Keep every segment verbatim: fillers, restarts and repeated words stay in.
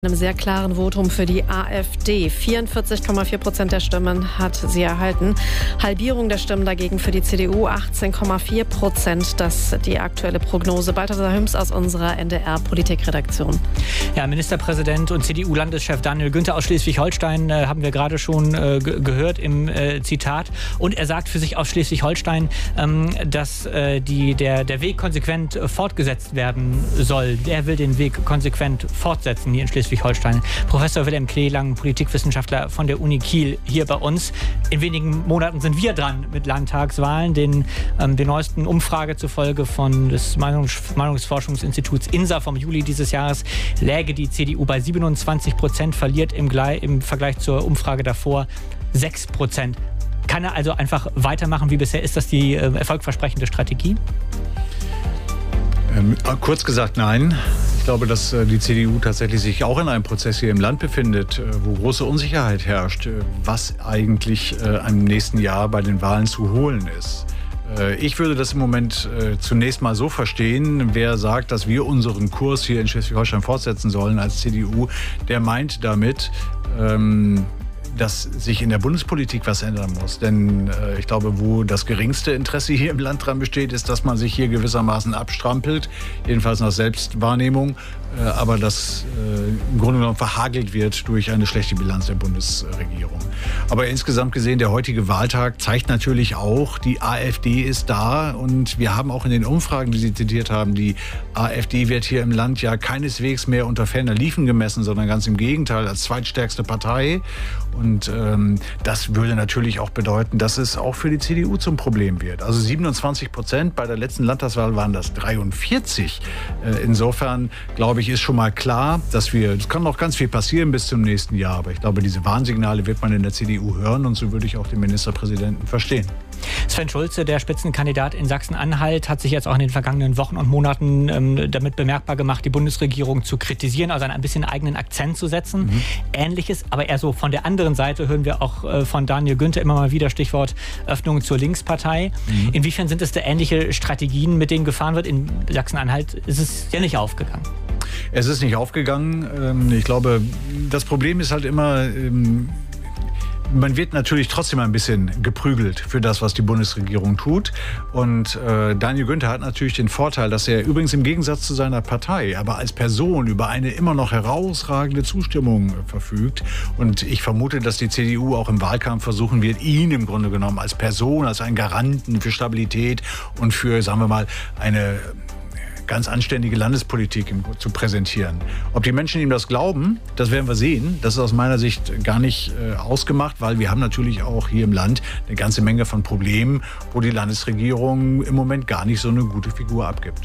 Einem sehr klaren Votum für die AfD. vierundvierzig Komma vier Prozent der Stimmen hat sie erhalten. Halbierung der Stimmen dagegen für die C D U, achtzehn Komma vier Prozent. Das ist die aktuelle Prognose. Balthasar Hüms aus unserer N D R-Politikredaktion. Ja, Ministerpräsident und C D U-Landeschef Daniel Günther aus Schleswig-Holstein äh, haben wir gerade schon äh, g- gehört im äh, Zitat. Und er sagt für sich aus Schleswig-Holstein, ähm, dass äh, die, der, der Weg konsequent äh, fortgesetzt werden soll. Er will den Weg konsequent fortsetzen hier in Schleswig-Holstein. Professor Wilhelm Kleelang, Politikwissenschaftler von der Uni Kiel, hier bei uns. In wenigen Monaten sind wir dran mit Landtagswahlen. Den, ähm, der neuesten Umfrage zufolge von des Meinungs- Meinungsforschungsinstituts INSA vom Juli dieses Jahres läge die C D U bei siebenundzwanzig Prozent, verliert im, im Vergleich zur Umfrage davor sechs Prozent. Kann er also einfach weitermachen wie bisher? Ist das die äh, erfolgversprechende Strategie? Ähm, kurz gesagt, nein. Ich glaube, dass äh, die C D U tatsächlich sich auch in einem Prozess hier im Land befindet, äh, wo große Unsicherheit herrscht, äh, was eigentlich äh, im nächsten Jahr bei den Wahlen zu holen ist. Äh, ich würde das im Moment äh, zunächst mal so verstehen, wer sagt, dass wir unseren Kurs hier in Schleswig-Holstein fortsetzen sollen als C D U, der meint damit, ähm, dass sich in der Bundespolitik was ändern muss. Denn äh, ich glaube, wo das geringste Interesse hier im Land dran besteht, ist, dass man sich hier gewissermaßen abstrampelt, jedenfalls nach Selbstwahrnehmung, äh, aber das äh, im Grunde genommen verhagelt wird durch eine schlechte Bilanz der Bundesregierung. Aber insgesamt gesehen, der heutige Wahltag zeigt natürlich auch, die AfD ist da und wir haben auch in den Umfragen, die Sie zitiert haben, die AfD wird hier im Land ja keineswegs mehr unter ferner Liefen gemessen, sondern ganz im Gegenteil als zweitstärkste Partei. Und ähm, das würde natürlich auch bedeuten, dass es auch für die C D U zum Problem wird. Also siebenundzwanzig Prozent, bei der letzten Landtagswahl waren das dreiundvierzig. Äh, insofern, glaube ich, ist schon mal klar, dass wir, es kann noch ganz viel passieren bis zum nächsten Jahr, aber ich glaube, diese Warnsignale wird man in der C D U hören und so würde ich auch den Ministerpräsidenten verstehen. Sven Schulze, der Spitzenkandidat in Sachsen-Anhalt, hat sich jetzt auch in den vergangenen Wochen und Monaten ähm, damit bemerkbar gemacht, die Bundesregierung zu kritisieren, also ein bisschen eigenen Akzent zu setzen. Mhm. Ähnliches, aber eher so von der anderen Seite hören wir auch äh, von Daniel Günther immer mal wieder Stichwort Öffnung zur Linkspartei. Mhm. Inwiefern sind es da ähnliche Strategien, mit denen gefahren wird? In Sachsen-Anhalt ist es ja nicht aufgegangen. Es ist nicht aufgegangen. Ich glaube, das Problem ist halt immer, man wird natürlich trotzdem ein bisschen geprügelt für das, was die Bundesregierung tut. Und äh, Daniel Günther hat natürlich den Vorteil, dass er übrigens im Gegensatz zu seiner Partei, aber als Person über eine immer noch herausragende Zustimmung verfügt. Und ich vermute, dass die C D U auch im Wahlkampf versuchen wird, ihn im Grunde genommen als Person, als einen Garanten für Stabilität und für, sagen wir mal, eine ganz anständige Landespolitik zu präsentieren. Ob die Menschen ihm das glauben, das werden wir sehen. Das ist aus meiner Sicht gar nicht äh, ausgemacht, weil wir haben natürlich auch hier im Land eine ganze Menge von Problemen, wo die Landesregierung im Moment gar nicht so eine gute Figur abgibt.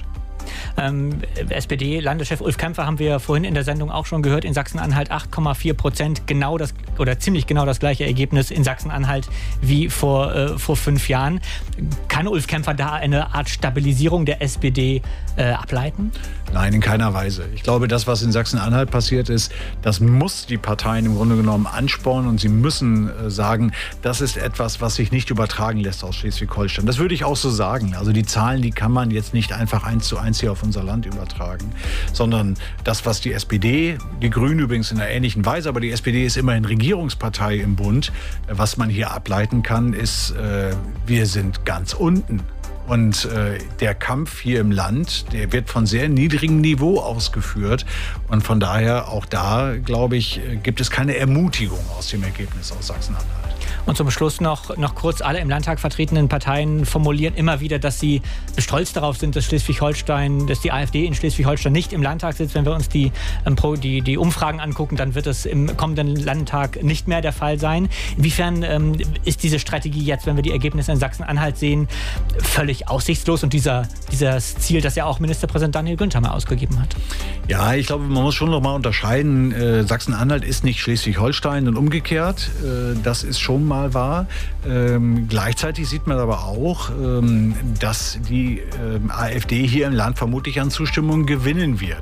Ähm, S P D-Landeschef Ulf Kämpfer haben wir vorhin in der Sendung auch schon gehört, in Sachsen-Anhalt acht Komma vier Prozent, genau das oder ziemlich genau das gleiche Ergebnis in Sachsen-Anhalt wie vor, äh, vor fünf Jahren. Kann Ulf Kämpfer da eine Art Stabilisierung der S P D äh, ableiten? Nein, in keiner Weise. Ich glaube, das, was in Sachsen-Anhalt passiert ist, das muss die Parteien im Grunde genommen anspornen und sie müssen äh, sagen, das ist etwas, was sich nicht übertragen lässt aus Schleswig-Holstein. Das würde ich auch so sagen. Also die Zahlen, die kann man jetzt nicht einfach eins zu eins hier auf unser Land übertragen, sondern das, was die S P D, die Grünen übrigens in einer ähnlichen Weise, aber die S P D ist immerhin Regierungspartei im Bund, was man hier ableiten kann, ist, äh, wir sind ganz unten. Und äh, der Kampf hier im Land, der wird von sehr niedrigem Niveau ausgeführt. Und von daher auch da, glaube ich, gibt es keine Ermutigung aus dem Ergebnis aus Sachsen-Anhalt. Und zum Schluss noch, noch kurz, alle im Landtag vertretenen Parteien formulieren immer wieder, dass sie stolz darauf sind, dass Schleswig-Holstein, dass die AfD in Schleswig-Holstein nicht im Landtag sitzt. Wenn wir uns die, ähm, die, die Umfragen angucken, dann wird es im kommenden Landtag nicht mehr der Fall sein. Inwiefern ähm, ist diese Strategie jetzt, wenn wir die Ergebnisse in Sachsen-Anhalt sehen, völlig aussichtslos und dieser, dieses Ziel, das ja auch Ministerpräsident Daniel Günther mal ausgegeben hat? Ja, ich glaube, man muss schon noch mal unterscheiden. Äh, Sachsen-Anhalt ist nicht Schleswig-Holstein und umgekehrt. Äh, das ist schon mal war. Ähm, gleichzeitig sieht man aber auch, ähm, dass die ähm, AfD hier im Land vermutlich an Zustimmung gewinnen wird.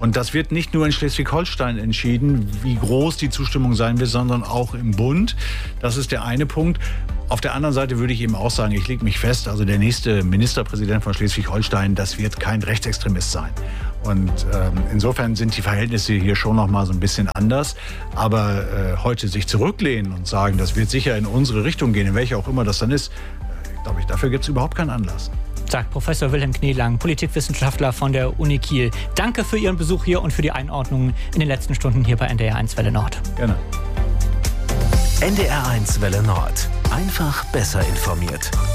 Und das wird nicht nur in Schleswig-Holstein entschieden, wie groß die Zustimmung sein wird, sondern auch im Bund. Das ist der eine Punkt. Auf der anderen Seite würde ich eben auch sagen, ich lege mich fest, also der nächste Ministerpräsident von Schleswig-Holstein, das wird kein Rechtsextremist sein. Und ähm, insofern sind die Verhältnisse hier schon noch mal so ein bisschen anders. Aber äh, heute sich zurücklehnen und sagen, das wird sicher in unsere Richtung gehen, in welche auch immer das dann ist, äh, glaube ich, dafür gibt es überhaupt keinen Anlass. Sagt Professor Wilhelm Kneelang, Politikwissenschaftler von der Uni Kiel. Danke für Ihren Besuch hier und für die Einordnung in den letzten Stunden hier bei N D R eins Welle Nord. Gerne. N D R eins Welle Nord. Einfach besser informiert.